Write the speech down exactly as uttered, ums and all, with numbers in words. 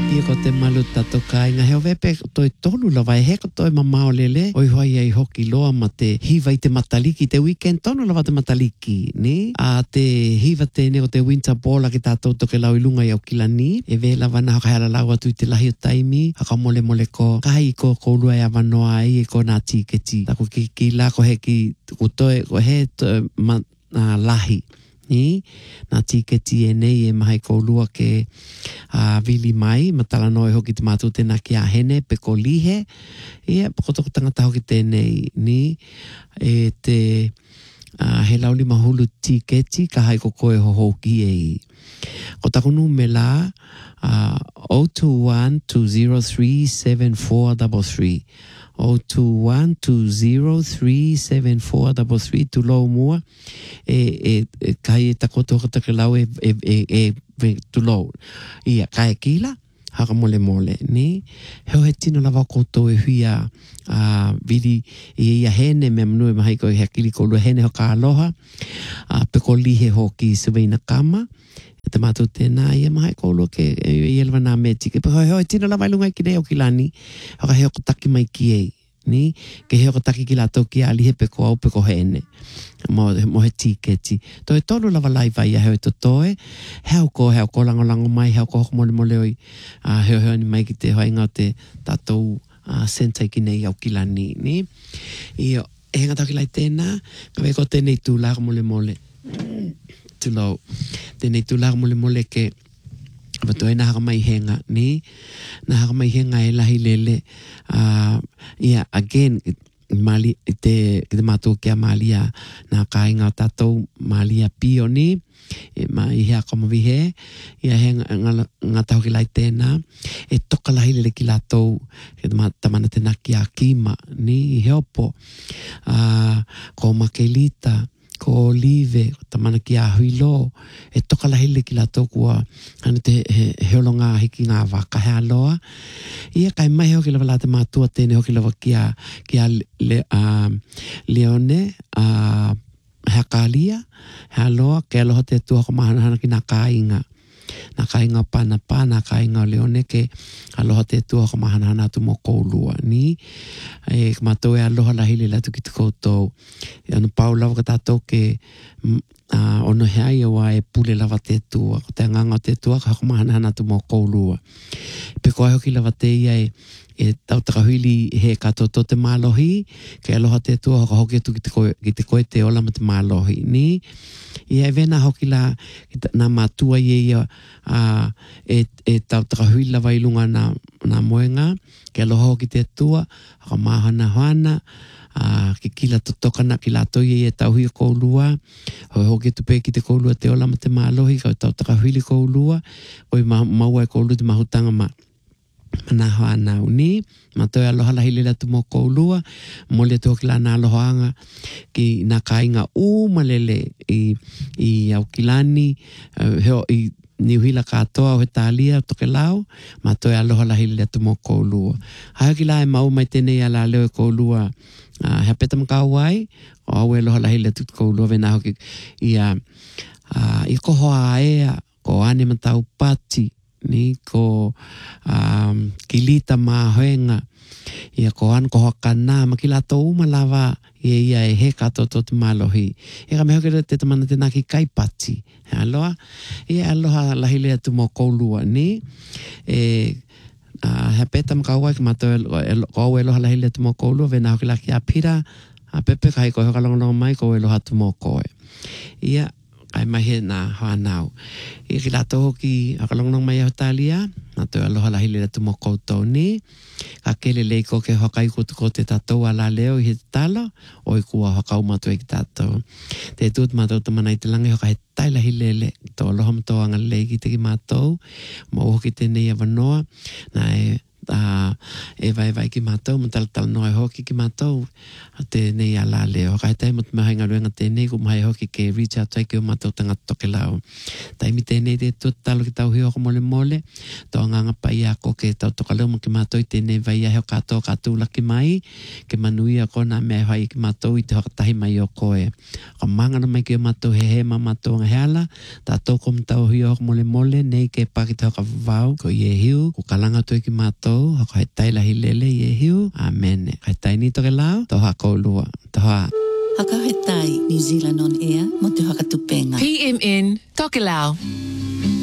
Ia ko te malu tato kai nga heo vepe toi tonu la vai heko toi mamao lele oi hoi ai hoki loa ma te hiva i te mataliki te weekend tonu la te mataliki ni a te hiva te ne o te winter ball ki tatou toke lau i lunga i au kilani e ve la vana haka hala lau atu i te lahi o taimi haka mole mole ko kai ko ko lua e avanoa ai e ko nā tiketi tako ki, ki la ko he ki ko toi ko he to, ma, uh, lahi ni na tiketi e nei e mahai ko lua ke a uh, vili mai matala no e hoki te matu te naki a hene pe ko lihe ia pakotoko tangata hoki te nei ni e te uh, he lauli mahulu tiketi ka hai ko koe ho hoki e i ko takunu me la uh, zero two one two zero three seven four three three zero two one two zero three seven four three three tu lo mua e e, e kai e takoto ka ke lau e e e, e tu lo ia kai kila haka mole mole ni heo he tino lava koto e huia a uh, vidi i ia hene me manu e mahai ko he kili ko lua hene ho ka aloha a uh, pe ko lihe hoki seveina kama e te matu tēnā ia mahai ko lua ke i elwa nā me tike pe heo he tino lava ilunga ki reo ki lani haka heo ko taki mai ki ei ni ke heo ko taki ki la toki a lihe pe ko au pe ko hene mo, mo he tiketi to e tolu lava lai vai a heo e to toe heo ko heo ko lango lango mai heo ko hoko mole mole oi uh, heo heo ni mai ki te hoa inga te tatou uh, sentai ki nei au ki lani ni i e henga taki lai tēnā ka weko tēnei tū laga mole mole tu lau tēnei tū laga mole mole ke Bato e nahaka mai henga ni nahaka mai henga e lahi lele uh, ia again mali te te mato kia malia na kainga tatou malia pio ni e mai hea kama vihe ia henga ngata hoki lai tēnā e toka lahi lele ki latou e tamana te naki a kima ni i heopo uh, ko makelita ko olive, ko tamana ki a huilo, e toka la hele ki la tokua, ane te he, heolonga hiki ngā waka hea loa. Ia kai mai hoki lawa la te mātua tēne hoki lawa ki a, ki a le, uh, leone, uh, hea kālia, hea loa, ke aloha te tua ko mahana hana ki nā kāinga. Nā kāinga pana pā, nā kāinga leone ke aloha te tua ko mahana hana tu mo koulua. Ni, e mato e aloha la hile la tu ki te koutou. E anu pau lawa ka tātou ke uh, ono hea ia wa e pule lava te tua. Ko te nganga te tua ka ko mahana hana tu mo koulua. Pe koe hoki lava te ia e e tau takahuili he katoto te mālohi, ke aloha te tua hoka hoki atu ki te koe, ki te, koe te ola ma te mālohi. Ni, ia e vena hoki la, nā mātua i ia uh, e, e tau takahuili lawa ilunga nā, nā moenga, ke aloha hoki te tua, hoka māhana hoana, uh, ki kila totokana ki la toi e tau hui koulua, hoi hoki tupe ki te koulua te ola ma te mālohi, ka tau takahuili koulua, koi ma, maua e koulua te mahutanga ma. Mana hoa nau ni, ma toi aloha lahi lila tu mo koulua, mole tu hoki la nā alohaanga ki nā kāinga umalele i, i au kilani, uh, heo i niuhila katoa o he tālia toke lau, ma toi aloha lahi lila tu mo koulua. Hai hoki la e mau mai tenei ala leo e koulua, uh, hea peta makau ai, o au e aloha lahi lila tu koulua, vena hoki i a, uh, i kohoa ea, ko ane matau pati, ni ko um, kilita mahoenga ia ko an ko hakana makila to umalawa ia ia e he kato to te malohi ia ka meho ke te tamana te naki kaipati aloha ia aloha lahile atu mo koulua ni e uh, he peta mkaua ki mato ko au eloha lahile atu mo koulua vena hoki laki a pira a pepe kai ko hoka longa mai ko eloha atu mo koe ia ai mahi na hoa nau. I ki lato hoki akalongnong mai au talia, na toi aloha lahi le tu mo koutou ni, ka kele leiko ke hokai kutu ko te tatou ala leo i he talo, o i kua hokau matua i ki tatou. Te tūt matou te manai te langi hoka he tai lahi lele, to aloha matou anga leiki te ki matou, mo hoki te nei avanoa, na e uh, e vai vai ki mātou, ma tala tala noa e hoki ki mātou, a te nei ala leo. Kai tai mo te mahainga ruenga tēnei, ku mahai hoki ke reach out tai ki o mātou tangata toke lau. Taimi tēnei te tu talo ki tau hio ko mole mole, tō nganga pai a ko ke tau toka leo mo ki mātou i tēnei vai a heo kātou kātou laki mai, ke manui a kona mea hai ki mātou i te hokatahi mai o koe. Ka mangana mai ki o mātou he he ma mātou ngā heala, tā tōko mtau hio ko mole mole, nei ke paki te hoka vau, ko i e hiu, ko kalanga tui ki mātou, hako he taila hi lele i e hiu, amen. Kai tai ni toke lau, tō hako lua, tō hoa. Haka he tai, New Zealand on air, mo te haka tupenga. P M N, toke lau.